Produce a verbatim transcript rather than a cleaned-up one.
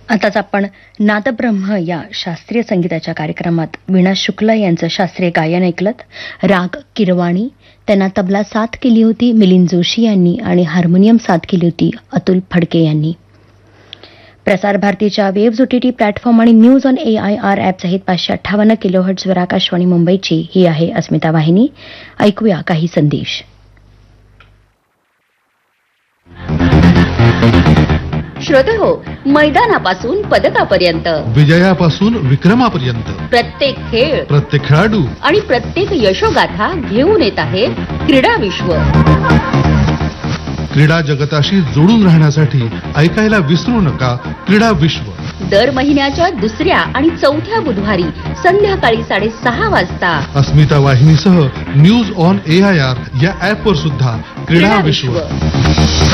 आताच आपण नादब्रह्म या शास्त्रीय संगीताच्या कार्यक्रमात वीणा शुक्ला यांचं शास्त्रीय गायन ऐकलत. राग किरवाणी, त्यांना तबला साथ केली होती मिलिंद जोशी यांनी आणि हार्मोनियम साथ केली होती अतुल फडके यांनी. प्रसार भारतीच्या वेव्ज ओटीटी प्लॅटफॉर्म आणि news on A I R app सहित पाचशे अठ्ठावन्न किलोहर्ट्झवर आकाशवाणी मुंबईची ही आहे अस्मिता वाहिनी. ऐकूया काही संदेश. श्रोतेहो, मैदानापासून पदकापर्यंत, विजयापासून विक्रमापर्यंत प्रत्येक खेळ, प्रत्येक खेळाडू आणि प्रत्येक यशोगाथा घेऊन येत आहे क्रीडा विश्व. क्रीडा जगताशी जोडून राहण्यासाठी ऐकायला विसरू नका क्रीडा विश्व. दर महिन्याच्या दुसऱ्या आणि चौथ्या बुधवारी संध्याकाळी साडेसहा वाजता अस्मिता वाहिनीसह news on A I R या ॲपवर सुद्धा क्रीडा विश्व.